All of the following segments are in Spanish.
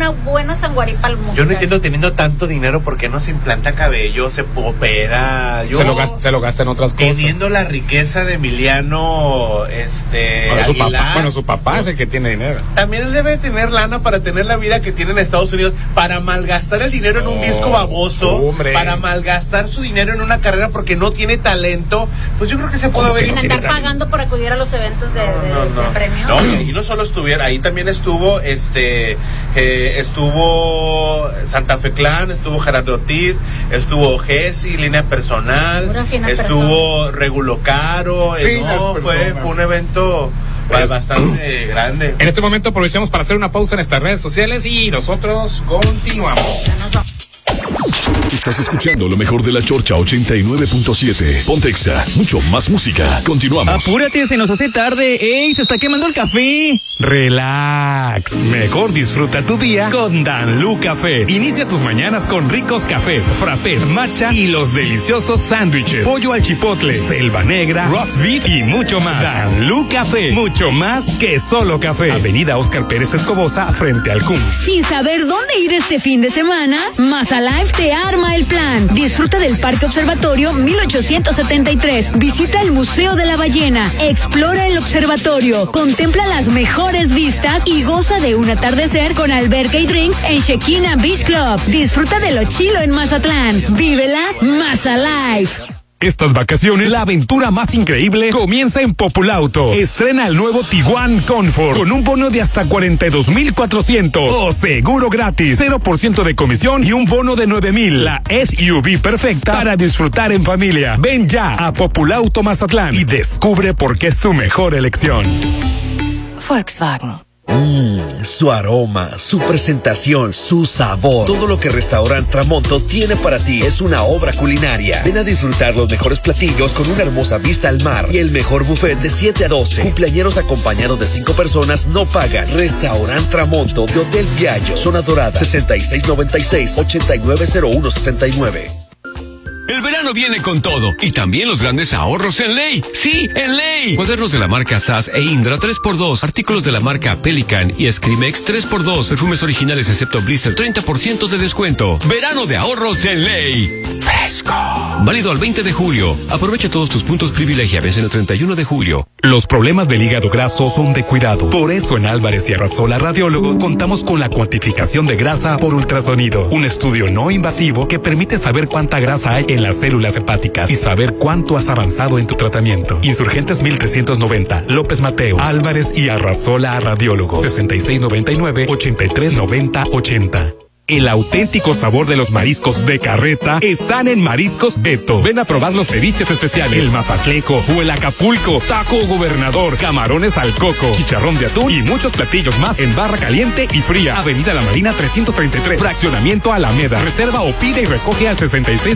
una buena sanguaripalmo. Yo no entiendo, teniendo tanto dinero, ¿por qué no se implanta cabello, se opera? Se lo gasta en otras cosas. Teniendo la riqueza de Emiliano, su papá es el que tiene dinero. También él debe tener lana para tener la vida que tiene en Estados Unidos, para malgastar el dinero en un disco baboso, para malgastar su dinero en una carrera porque no tiene talento. Pues yo creo que se puede haber... En andar pagando por acudir a los eventos de premios. No, y no solo estuviera, ahí también estuvo estuvo Santa Fe Clan, estuvo Gerardo Ortiz, estuvo Jessy, Línea Personal, estuvo Regulo Caro, fue un evento bastante grande. En este momento aprovechamos para hacer una pausa en estas redes sociales y nosotros continuamos. Estás escuchando lo mejor de la Chorcha 89.7. Pontexa, mucho más música. Continuamos. Apúrate, se nos hace tarde. ¡Ey, se está quemando el café! Relax. Mejor disfruta tu día con Danlú Café. Inicia tus mañanas con ricos cafés, frappés, matcha y los deliciosos sándwiches. Pollo al chipotle, selva negra, roast beef y mucho más. Danlú Café. Mucho más que solo café. Avenida Óscar Pérez Escobosa, frente al CUM. Sin saber dónde ir este fin de semana, Mazalife te arma el plan. Disfruta del Parque Observatorio 1873. Visita el Museo de la Ballena. Explora el observatorio. Contempla las mejores vistas y goza de un atardecer con alberca y drinks en Shekinah Beach Club. Disfruta de lo chilo en Mazatlán. Vívela Mazalife. Estas vacaciones, la aventura más increíble comienza en Populauto. Estrena el nuevo Tiguan Comfort con un bono de hasta 42,400 o seguro gratis, 0% de comisión y un bono de 9,000. La SUV perfecta para disfrutar en familia. Ven ya a Populauto Mazatlán y descubre por qué es tu mejor elección. Volkswagen. Su aroma, su presentación, su sabor. Todo lo que Restaurant Tramonto tiene para ti es una obra culinaria. Ven a disfrutar los mejores platillos con una hermosa vista al mar y el mejor buffet de 7 a 12. Cumpleañeros acompañados de 5 personas no pagan. Restaurant Tramonto de Hotel Viallo, Zona Dorada, 6696-890169. El verano viene con todo y también los grandes ahorros en Ley. Sí, en Ley. Cuadernos de la marca SAS e Indra 3x2, artículos de la marca Pelican y Scrimex 3x2, perfumes originales excepto Blizzard 30% de descuento. Verano de ahorros en Ley. Fresco. Válido al 20 de julio. Aprovecha todos tus puntos privilegiables en el 31 de julio. Los problemas del hígado graso son de cuidado. Por eso en Álvarez y Arrasola Radiólogos contamos con la cuantificación de grasa por ultrasonido. Un estudio no invasivo que permite saber cuánta grasa hay en las células hepáticas y saber cuánto has avanzado en tu tratamiento. Insurgentes 1390, López Mateos, Álvarez y Arrasola Radiólogos, 6699-839080. El auténtico sabor de los mariscos de carreta están en Mariscos Beto. Ven a probar los ceviches especiales, el mazatleco o el acapulco, taco gobernador, camarones al coco, chicharrón de atún y muchos platillos más en barra caliente y fría. Avenida La Marina 333, Fraccionamiento Alameda. Reserva o pide y recoge al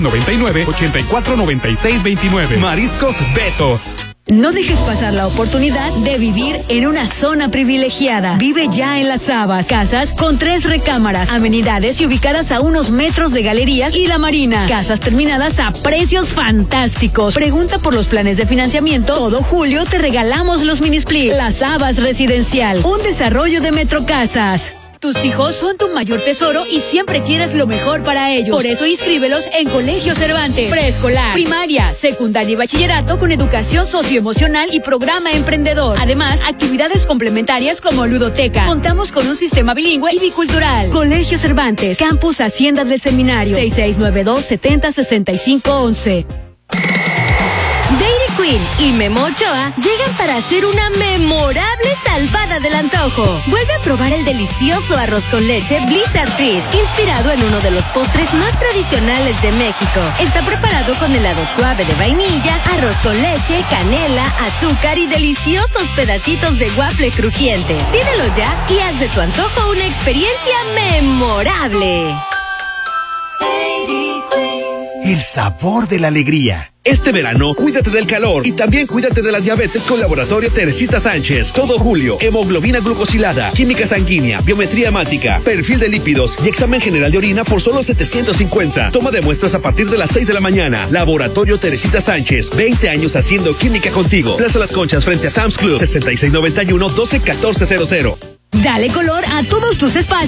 6699-849629. Mariscos Beto. No dejes pasar la oportunidad de vivir en una zona privilegiada. Vive ya en Las Habas. Casas con 3 recámaras, amenidades y ubicadas a unos metros de galerías y la marina. Casas terminadas a precios fantásticos. Pregunta por los planes de financiamiento. Todo julio te regalamos los mini split. Las Habas Residencial, un desarrollo de Metrocasas. Tus hijos son tu mayor tesoro y siempre quieres lo mejor para ellos. Por eso inscríbelos en Colegio Cervantes. Preescolar, primaria, secundaria y bachillerato con educación socioemocional y programa emprendedor. Además, actividades complementarias como ludoteca. Contamos con un sistema bilingüe y bicultural. Colegio Cervantes, Campus Hacienda del Seminario, 6692-706511. Dairy Queen y Memo Ochoa llegan para hacer una memorable salvada del antojo. Vuelve a probar el delicioso arroz con leche Blizzard Treat, inspirado en uno de los postres más tradicionales de México. Está preparado con helado suave de vainilla, arroz con leche, canela, azúcar y deliciosos pedacitos de waffle crujiente. Pídelo ya y haz de tu antojo una experiencia memorable. El sabor de la alegría. Este verano, cuídate del calor y también cuídate de la diabetes con Laboratorio Teresita Sánchez. Todo julio, hemoglobina glucosilada, química sanguínea, biometría hemática, perfil de lípidos y examen general de orina por solo 750. Toma de muestras a partir de las 6 de la mañana. Laboratorio Teresita Sánchez, 20 años haciendo química contigo. Plaza Las Conchas frente a Sam's Club, 6691-121400. Dale color a todos tus espacios